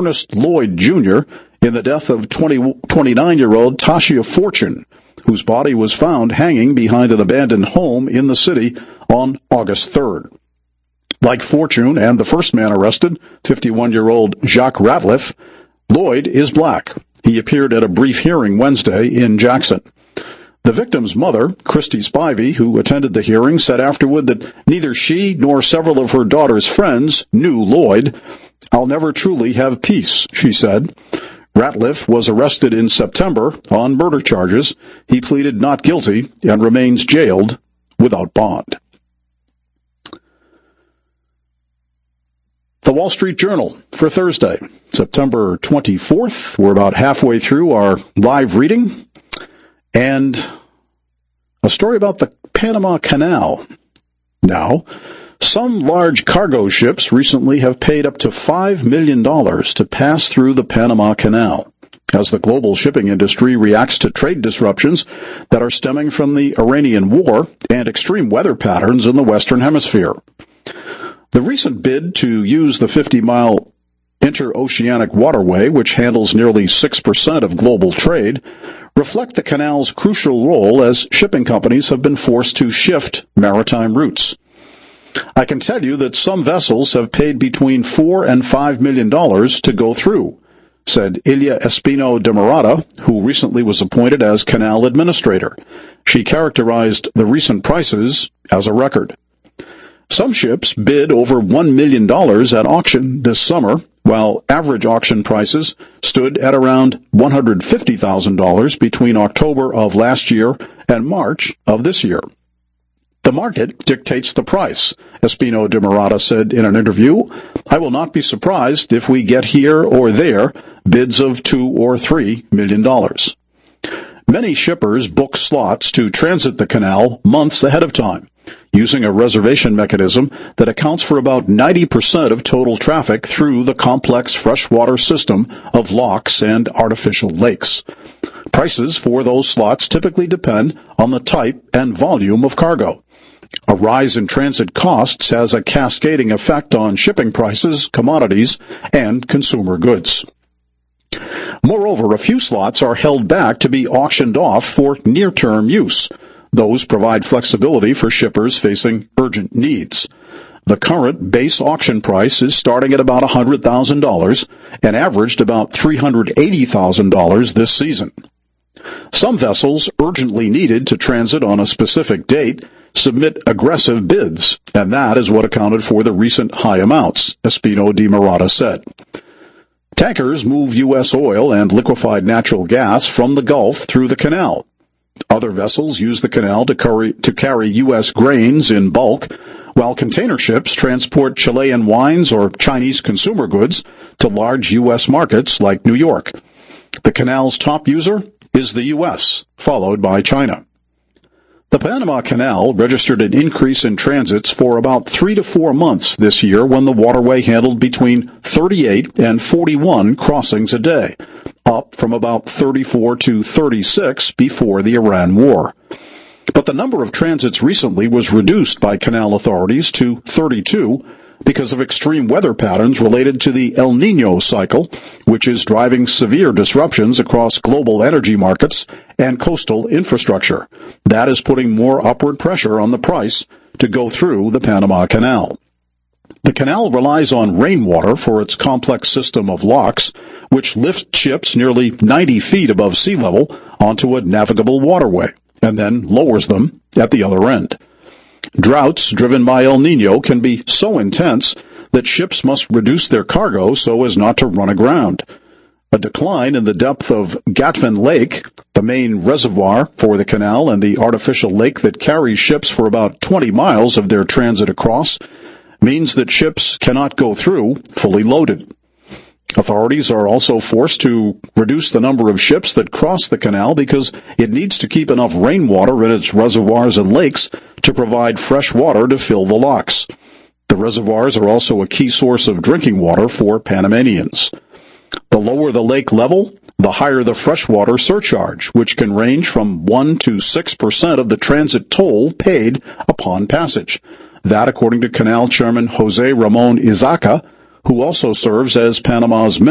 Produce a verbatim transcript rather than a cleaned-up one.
Ernest Lloyd Junior in the death of twenty-nine-year-old Tashia Fortune, whose body was found hanging behind an abandoned home in the city on August third. Like Fortune and the first man arrested, fifty-one-year-old Jacques Ratliff, Lloyd is black. He appeared at a brief hearing Wednesday in Jackson. The victim's mother, Christy Spivey, who attended the hearing, said afterward that neither she nor several of her daughter's friends knew Lloyd. "I'll never truly have peace," she said. Ratliff was arrested in September on murder charges. He pleaded not guilty and remains jailed without bond. The Wall Street Journal for Thursday, September twenty-fourth. We're about halfway through our live reading. And a story about the Panama Canal. Now, some large cargo ships recently have paid up to five million dollars to pass through the Panama Canal as the global shipping industry reacts to trade disruptions that are stemming from the Iranian war and extreme weather patterns in the Western Hemisphere. The recent bid to use the fifty-mile interoceanic waterway, which handles nearly six percent of global trade, reflect the canal's crucial role as shipping companies have been forced to shift maritime routes. I can tell you that some vessels have paid between four and five million dollars to go through, said Ilia Espino de Morada, who recently was appointed as canal administrator. She characterized the recent prices as a record. Some ships bid over one million dollars at auction this summer, while average auction prices stood at around one hundred fifty thousand dollars between October of last year and March of this year. The market dictates the price, Espino de Morada said in an interview. "I will not be surprised if we get here or there bids of two or three million dollars." Many shippers book slots to transit the canal months ahead of time, using a reservation mechanism that accounts for about ninety percent of total traffic through the complex freshwater system of locks and artificial lakes. Prices for those slots typically depend on the type and volume of cargo. A rise in transit costs has a cascading effect on shipping prices, commodities, and consumer goods. Moreover, a few slots are held back to be auctioned off for near-term use. Those provide flexibility for shippers facing urgent needs. The current base auction price is starting at about one hundred thousand dollars and averaged about three hundred eighty thousand dollars this season. Some vessels urgently needed to transit on a specific date submit aggressive bids, and that is what accounted for the recent high amounts, Espino de Morada said. Tankers move U S oil and liquefied natural gas from the Gulf through the canal. Other vessels use the canal to carry, to carry U S grains in bulk, while container ships transport Chilean wines or Chinese consumer goods to large U S markets like New York. The canal's top user is the U S, followed by China. The Panama Canal registered an increase in transits for about three to four months this year when the waterway handled between thirty-eight and forty-one crossings a day, up from about thirty-four to thirty-six before the Iran war. But the number of transits recently was reduced by canal authorities to thirty-two because of extreme weather patterns related to the El Niño cycle, which is driving severe disruptions across global energy markets and coastal infrastructure. That is putting more upward pressure on the price to go through the Panama Canal. The canal relies on rainwater for its complex system of locks, which lift ships nearly ninety feet above sea level onto a navigable waterway, and then lowers them at the other end. Droughts driven by El Niño can be so intense that ships must reduce their cargo so as not to run aground. A decline in the depth of Gatun Lake, the main reservoir for the canal and the artificial lake that carries ships for about twenty miles of their transit across, means that ships cannot go through fully loaded. Authorities are also forced to reduce the number of ships that cross the canal because it needs to keep enough rainwater in its reservoirs and lakes to provide fresh water to fill the locks. The reservoirs are also a key source of drinking water for Panamanians. The lower the lake level, the higher the freshwater surcharge, which can range from one to six percent of the transit toll paid upon passage. That, according to Canal Chairman Jose Ramon Izaca, who also serves as Panama's